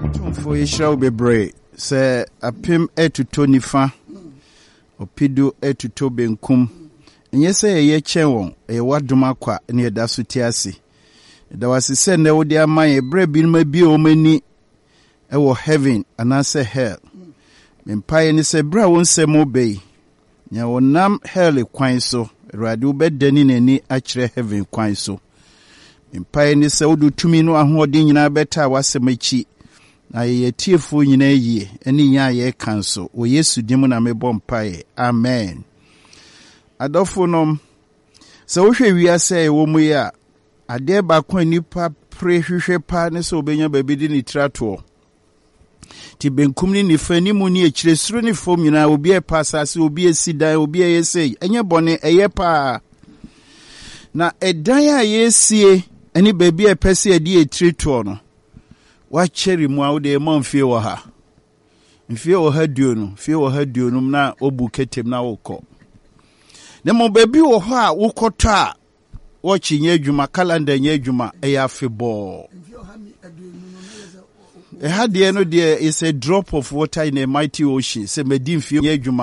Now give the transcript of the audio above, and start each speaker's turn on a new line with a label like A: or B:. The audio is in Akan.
A: Tumfo yishraw bebre se apim etuto nifa opido etuto benkum enye se ye chen won e wadoma kwa ne eda so ti ase da wasese ne wodi aman ebre bi ma bi o mani e wo heaven anase hell mempaye ni se bra won se mo bei nya wonam hell kwan so radu bedani nani a kire heaven kwan so mempaye ni se wodu tumi no ahodi nyina beta wasemachi na ye tiefo nyina yie eni nya ye kanso o Yesu dimu na mebɔ mpae amen. Adofo nom se wo hwe wiase e wo mu ya ade ba kwa nipa prehwehwe pa ne so obenya babi di ni trato ti benkum ni nifa ni mu ni ekire suru ni fom nyina obi e pa asase obi esidan obi e yesei enye bone eye pa na edan a yesie eni babi e pese edi etrato no wa cheri mu awde ma mfie wo ha mfie wo ha duo no mfie wo ha duo no na obu ketem na wokɔ ne mo baby wo ho a wokɔtɔ a wo chinye adwuma calendar nye adwuma e afebɔ e ha de no de is a drop of water in a mighty ocean se medi mfie nye adwuma